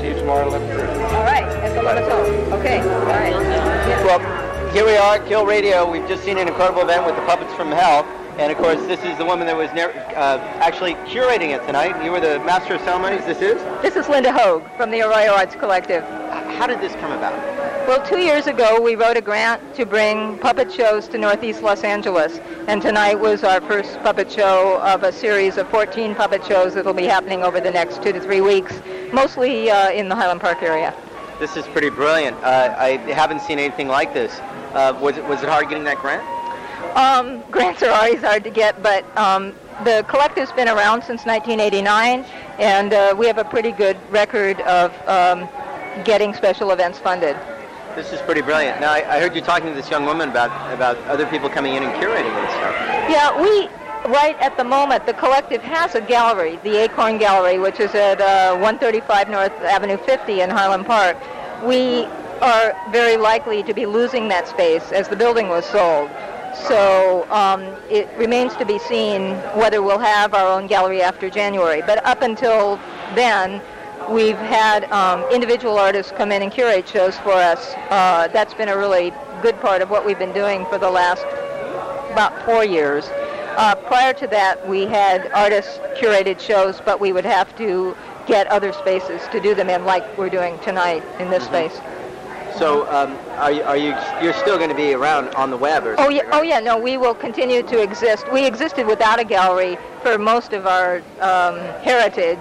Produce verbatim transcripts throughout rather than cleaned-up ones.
see you tomorrow at eleven thirty. All right, at the Lummis Home. Okay, all right. Yeah. Well, here we are, Kill Radio. We've just seen an incredible event with the Puppets from Hell. And, of course, this is the woman that was uh, actually curating it tonight. You were the master of ceremonies. This is? This is Linda Hogue from the Arroyo Arts Collective. How did this come about? Well, two years ago, we wrote a grant to bring puppet shows to Northeast Los Angeles. And tonight was our first puppet show of a series of fourteen puppet shows that will be happening over the next two to three weeks, mostly uh, in the Highland Park area. This is pretty brilliant. Uh, I haven't seen anything like this. Uh, was it, was it hard getting that grant? Um, grants are always hard to get, but um, the collective's been around since nineteen eighty-nine, and uh, we have a pretty good record of um, getting special events funded. This is pretty brilliant. Now, I, I heard you talking to this young woman about, about other people coming in and curating this stuff. Yeah, we, right at the moment, the collective has a gallery, the Acorn Gallery, which is at uh, one thirty-five North Avenue fifty in Highland Park. We are very likely to be losing that space as the building was sold. So um, it remains to be seen whether we'll have our own gallery after January. But up until then, we've had um, individual artists come in and curate shows for us. Uh, that's been a really good part of what we've been doing for the last about four years. Uh, prior to that, we had artists curated shows, but we would have to get other spaces to do them in, like we're doing tonight in this mm-hmm. space. So, um, are you, are you, you're still going to be around on the web or something? Oh yeah, right? oh yeah, no, we will continue to exist. We existed without a gallery for most of our um, heritage.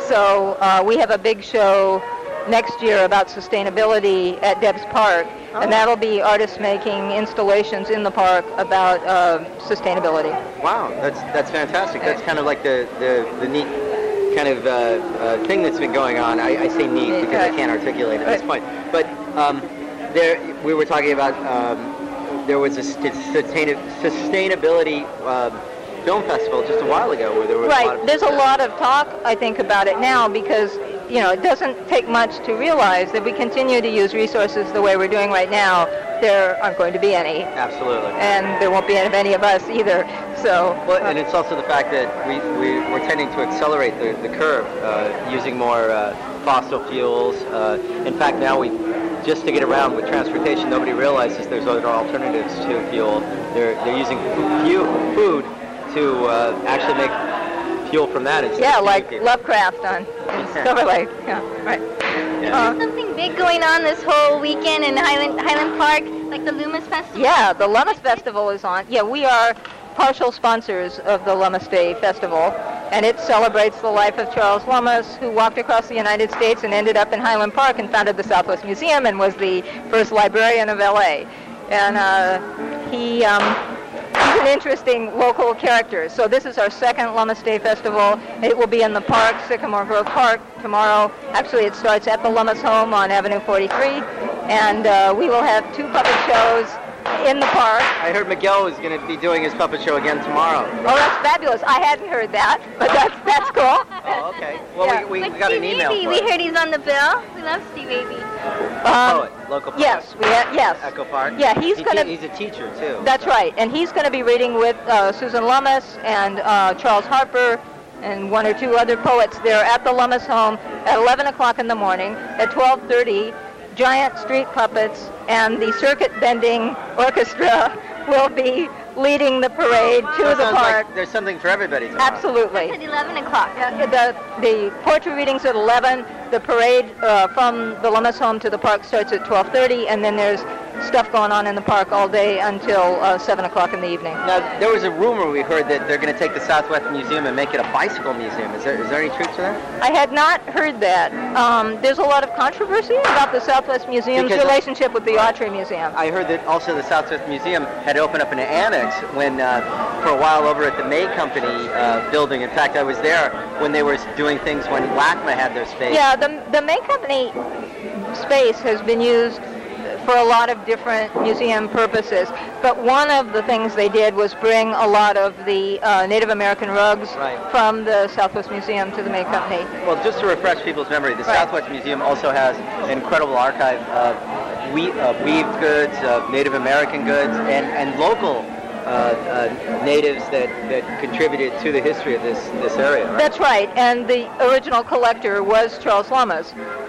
So uh, we have a big show next year about sustainability at Debs Park, oh. and that'll be artists making installations in the park about uh, sustainability. Wow, that's that's fantastic. That's kind of like the, the, the neat kind of uh, uh, thing that's been going on. I, I say neat because I can't articulate at this point. But um, there, we were talking about um, there was a sustain- sustainability uh, film festival just a while ago where there was right. a lot of There's a lot of talk, I think, about it now because you know it doesn't take much to realize that we continue to use resources the way we're doing right now. There aren't going to be any. Absolutely. And there won't be any of any of us either. So. Well, and it's also the fact that we, we, we're tending to accelerate the, the curve uh, using more uh, fossil fuels. Uh, in fact, now we, just to get around with transportation, nobody realizes there's other alternatives to fuel. They're, they're using fu- food to uh, actually make fuel from that. Yeah, like people. Lovecraft on Silver Lake. Yeah, right. Yeah. Uh, something big going on this whole weekend in Highland Highland Park, like the Lummis Festival? Yeah, the Lummis Festival is on. Yeah, we are partial sponsors of the Lummis Day Festival, and it celebrates the life of Charles Lummis, who walked across the United States and ended up in Highland Park and founded the Southwest Museum and was the first librarian of L A. And uh, he... Um, He's an interesting local character. So this is our second Lummis Day Festival. It will be in the park, Sycamore Grove Park, tomorrow. Actually, it starts at the Lummis Home on Avenue forty-three. And uh, we will have two puppet shows in the park. I heard Miguel is going to be doing his puppet show again tomorrow. Oh, that's fabulous. I hadn't heard that, but that's that's cool. Oh, okay. Well, yeah. we, we but got Steve an email. Avey, we heard he's on the bill. We love Steve Avey. Um, poet, local poet. Yes, we ha- yes. Echo Park. Yeah, he's he going to. He's a teacher too. That's so. right, and he's going to be reading with uh, Susan Lummis and uh, Charles Harper and one or two other poets there at the Lummis Home at eleven o'clock in the morning. At twelve thirty, giant street puppets and the circuit bending orchestra will be leading the parade to That the sounds park. Like there's something for everybody tomorrow. Absolutely. At eleven o'clock. Yeah, the the poetry readings at eleven. The parade uh, from the Lummis Home to the park starts at twelve thirty, and then there's stuff going on in the park all day until uh, seven o'clock in the evening. Now, there was a rumor we heard that they're going to take the Southwest Museum and make it a bicycle museum. Is there is there any truth to that? I had not heard that. Um, there's a lot of controversy about the Southwest Museum's Because relationship with the Autry Museum. I heard that also the Southwest Museum had opened up an annex when, uh, for a while, over at the May Company uh, building. In fact, I was there when they were doing things when LACMA had their space. Yeah, the the May Company space has been used for a lot of different museum purposes, but one of the things they did was bring a lot of the uh, Native American rugs right. from the Southwest Museum to the May Company. Well, just to refresh people's memory, the right. Southwest Museum also has an incredible archive of we, uh, weaved goods, uh, Native American goods, and, and local Uh, uh, natives that, that contributed to the history of this, this area, right? That's right, and the original collector was Charles Lummis.